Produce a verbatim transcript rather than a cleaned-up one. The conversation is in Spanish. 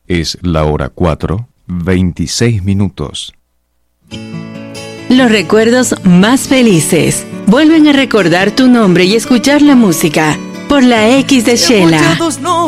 Es la hora cuatro, veintiséis minutos. Los recuerdos más felices vuelven a recordar tu nombre y escuchar la música por la X de Shela.